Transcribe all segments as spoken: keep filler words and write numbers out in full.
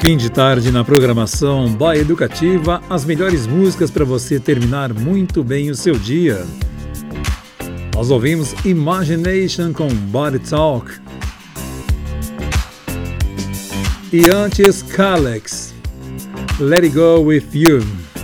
Fim de tarde na programação Boa Educativa, as melhores músicas para você terminar muito bem o seu dia. Nós ouvimos Imagination com Body Talk. E antes, Kalex, Let It Go With You.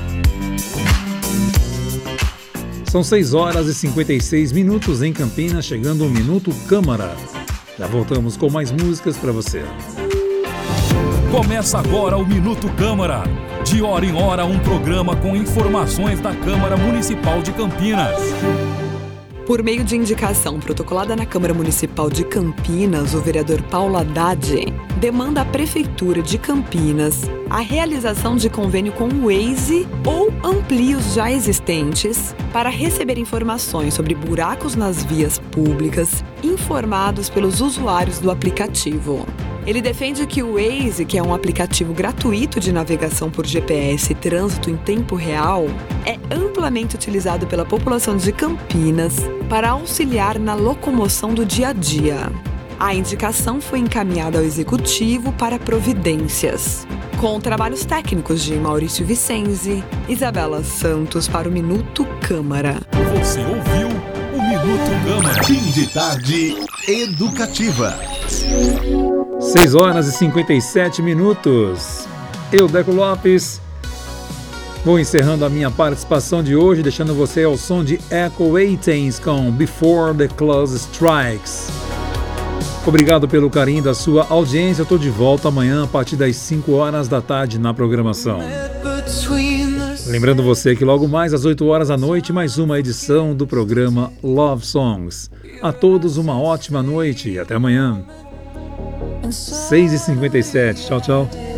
São seis horas e cinquenta e seis minutos em Campinas, chegando o Minuto Câmara. Já voltamos com mais músicas para você. Começa agora o Minuto Câmara. De hora em hora, um programa com informações da Câmara Municipal de Campinas. Por meio de indicação protocolada na Câmara Municipal de Campinas, o vereador Paulo Haddad demanda à Prefeitura de Campinas a realização de convênio com o Waze ou amplie os já existentes para receber informações sobre buracos nas vias públicas informados pelos usuários do aplicativo. Ele defende que o Waze, que é um aplicativo gratuito de navegação por G P S e trânsito em tempo real, é amplamente utilizado pela população de Campinas para auxiliar na locomoção do dia a dia. A indicação foi encaminhada ao Executivo para providências, com trabalhos técnicos de Maurício Vicenzi, Isabela Santos para o Minuto Câmara. Você ouviu o Minuto Câmara. Fim de tarde educativa. seis horas e cinquenta e sete minutos. Eu, Deco Lopes, vou encerrando a minha participação de hoje, deixando você ao som de Echo Athens com Before the Clock Strikes. Obrigado pelo carinho da sua audiência. Eu estou de volta amanhã a partir das cinco horas da tarde na programação. Lembrando você que logo mais às oito horas da noite, mais uma edição do programa Love Songs. A todos uma ótima noite e até amanhã. seis e cinquenta e sete. Tchau, tchau.